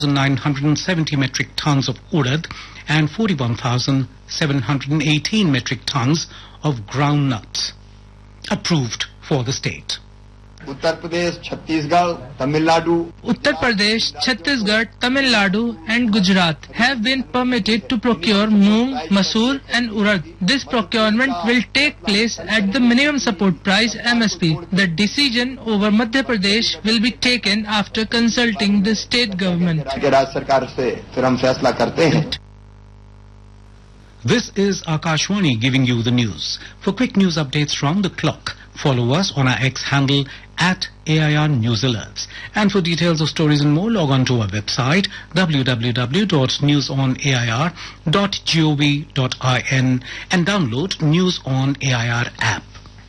970 metric tons of urad and 41,718 metric tons of groundnuts approved for the state. Uttar Pradesh, Chhattisgarh, Tamil Nadu and Gujarat have been permitted to procure moong, masoor and urad. This procurement will take place at the minimum support price MSP. The decision over Madhya Pradesh will be taken after consulting the state government. This is Akashwani giving you the news. For quick news updates round the clock, follow us on our X handle @AIR News Alerts. And for details of stories and more, log on to our website www.newsonair.gov.in and download News on AIR app.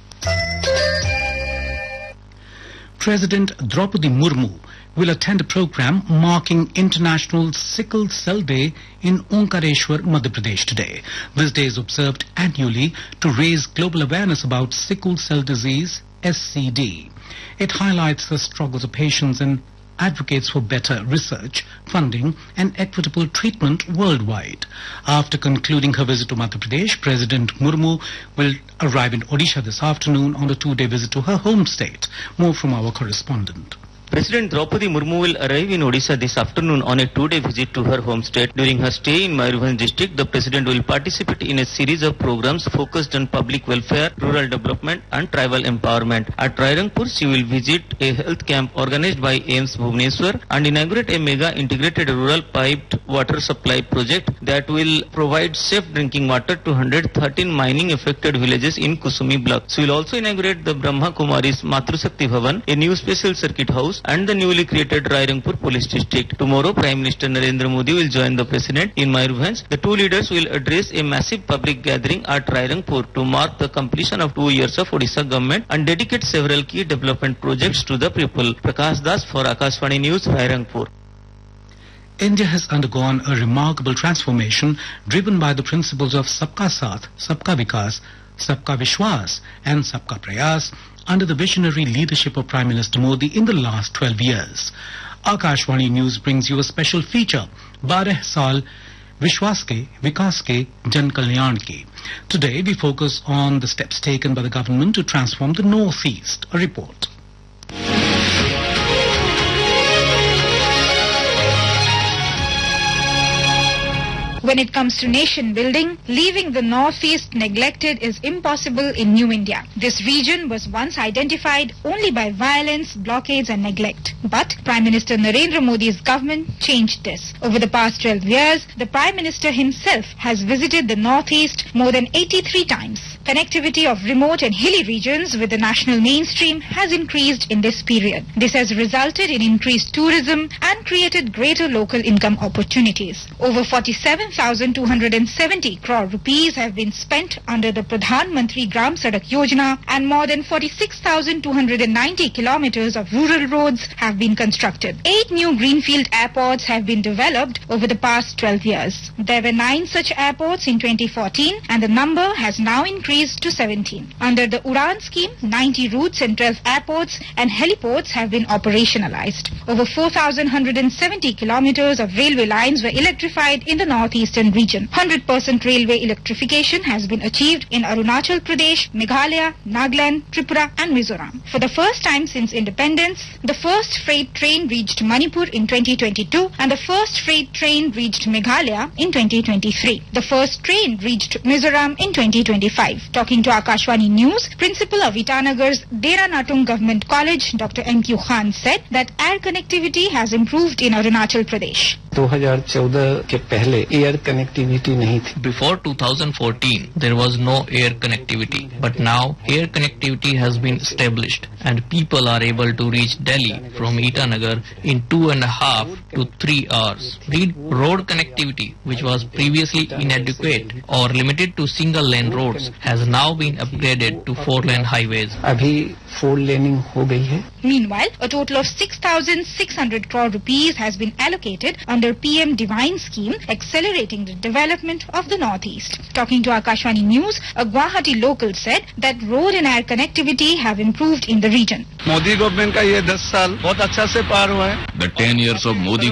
President Draupadi Murmu will attend a program marking International Sickle Cell Day in Omkareshwar, Madhya Pradesh today. This day is observed annually to raise global awareness about sickle cell disease, SCD. It highlights the struggles of patients and advocates for better research, funding and equitable treatment worldwide. After concluding her visit to Madhya Pradesh, President Murmu will arrive in Odisha this afternoon on a two-day visit to her home state. More from our correspondent. President Draupadi Murmu will arrive in Odisha this afternoon on a two-day visit to her home state. During her stay in Mayurbhanj district, the President will participate in a series of programs focused on public welfare, rural development and tribal empowerment. At Rairangpur, she will visit a health camp organized by AIIMS Bhubaneswar and inaugurate a mega integrated rural piped water supply project that will provide safe drinking water to 113 mining affected villages in Kusumi block. She will also inaugurate the Brahma Kumaris Matru Shakti Bhavan, a new special circuit house and the newly created Rairangpur Police District. Tomorrow, Prime Minister Narendra Modi will join the President in Mayurbhanj. The two leaders will address a massive public gathering at Rairangpur to mark the completion of 2 years of Odisha government and dedicate several key development projects to the people. Prakash Das for Akashvani News, Rairangpur. India has undergone a remarkable transformation driven by the principles of Sabka Saath, Sabka Vikas, Sabka Vishwas and Sabka Prayas under the visionary leadership of Prime Minister Modi in the last 12 years. Akashwani News brings you a special feature, 12 Saal Vishwas Ke, Vikas Ke, Jan Kalyan Ke. Today we focus on the steps taken by the government to transform the Northeast. A report. When it comes to nation building, leaving the Northeast neglected is impossible in New India. This region was once identified only by violence, blockades and neglect. But Prime Minister Narendra Modi's government changed this. Over the past 12 years, the Prime Minister himself has visited the Northeast more than 83 times. Connectivity of remote and hilly regions with the national mainstream has increased in this period. This has resulted in increased tourism and created greater local income opportunities. Over 47,270 crore rupees have been spent under the Pradhan Mantri Gram Sadak Yojana and more than 46,290 kilometers of rural roads have been constructed. 8 new greenfield airports have been developed over the past 12 years. There were 9 such airports in 2014 and the number has now increased to 17. Under the Udan scheme, 90 routes and 12 airports and heliports have been operationalized. Over 4,170 kilometers of railway lines were electrified in the northeastern region. 100% railway electrification has been achieved in Arunachal Pradesh, Meghalaya, Nagaland, Tripura and Mizoram. For the first time since independence, the first freight train reached Manipur in 2022 and the first freight train reached Meghalaya in 2023. The first train reached Mizoram in 2025. Talking to Akashwani News, Principal of Itanagar's Dera Natung Government College, Dr. M.Q. Khan said that air connectivity has improved in Arunachal Pradesh. 2014 के पहले air connectivity नहीं थी. Before 2014, there was no air connectivity, but now air connectivity has been established and people are able to reach Delhi from Itanagar in 2.5 to 3 hours. Road connectivity, which was previously inadequate or limited to single-lane roads, has now been upgraded to 4-lane highways. अभी 4 laning हो गई है. Meanwhile, a total of 6,600 crore rupees has been allocated under PM Divine scheme, accelerating the development of the Northeast. Talking to Akashwani News, a Guwahati local said that road and air connectivity have improved in the region. Modi government का ये 10 साल बहुत अच्छा से पार हुआ है. The 10 years of Modi